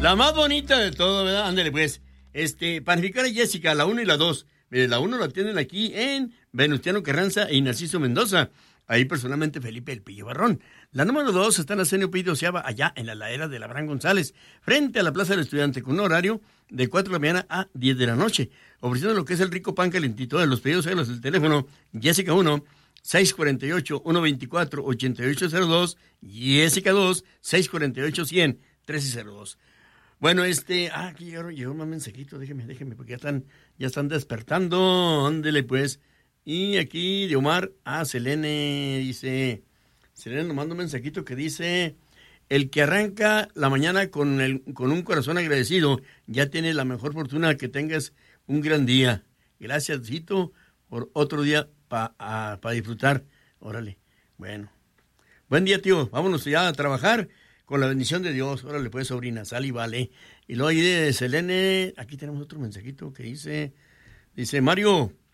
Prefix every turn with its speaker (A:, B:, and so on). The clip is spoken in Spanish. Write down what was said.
A: La más bonita de todo, ¿verdad? Ándale, pues. Panificar a Jessica, la 1 y la 2. Mire, la 1 la tienen aquí en Venustiano Carranza y Narciso Mendoza. Ahí personalmente Felipe El Pillo Barrón. La número 2 está en Arsenio Pío Seaba, allá en la ladera de Abraham González, frente a la Plaza del Estudiante, con un horario de 4 de la mañana a 10 de la noche. Ofreciendo lo que es el rico pan calentito. De los pedidos, hágalos del teléfono Jessica 1, 648-124-8802, Jessica 2, 648-100-1302. Bueno, aquí llegó un mensajito, déjeme, porque ya están despertando, ándele pues. Y aquí de Omar a Selene, dice, Selene nos manda un mensajito que dice, el que arranca la mañana con un corazón agradecido, ya tiene la mejor fortuna, que tengas un gran día. Gracias, Cito, por otro día para disfrutar. Órale, bueno. Buen día, tío, vámonos ya a trabajar. Con la bendición de Dios. Órale, pues, sobrina, sal y vale. Y luego ahí de Selene, aquí tenemos otro mensajito que dice, Mario,